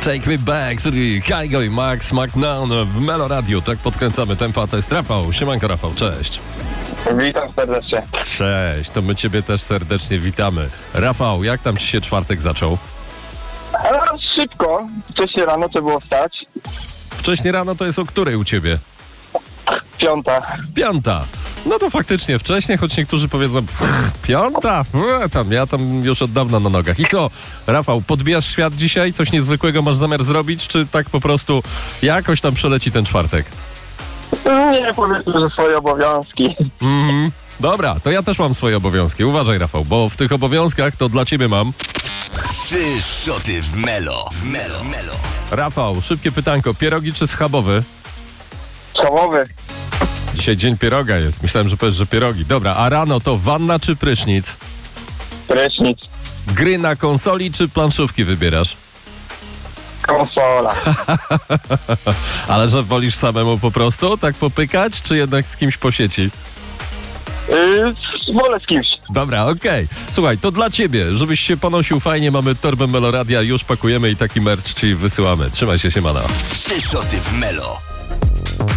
Take Me Back, czyli Kaigo i Max McNown w Melo Radio. Tak podkręcamy tempo, a to jest Rafał. Siemanko Rafał, cześć. Witam serdecznie. Cześć, to my ciebie też serdecznie witamy. Rafał, jak tam ci się czwartek zaczął? Szybko. Wcześniej rano trzeba było wstać. Wcześniej rano to jest o której u ciebie? 5. 5. No to faktycznie wcześniej, choć niektórzy powiedzą 5? Ja tam już od dawna na nogach. I co, Rafał, podbijasz świat dzisiaj? Coś niezwykłego masz zamiar zrobić? Czy tak po prostu jakoś tam przeleci ten czwartek? Nie, powiedzmy, że swoje obowiązki. Dobra, to ja też mam swoje obowiązki. Uważaj, Rafał, bo w tych obowiązkach to dla ciebie mam 3 szoty w Melo. Rafał, szybkie pytanko, pierogi czy schabowy? Schabowy. Dzisiaj dzień pieroga jest. Myślałem, że powiesz, że pierogi. Dobra, a rano to wanna czy prysznic? Prysznic. Gry na konsoli czy planszówki wybierasz? Konsola. Ale że wolisz samemu po prostu tak popykać, czy jednak z kimś po sieci? Wolę z kimś. Dobra, okej. Słuchaj, to dla ciebie, żebyś się ponosił fajnie, mamy torbę Meloradia, już pakujemy i taki merch ci wysyłamy. Trzymaj się, siemano. 3 szoty w Melo.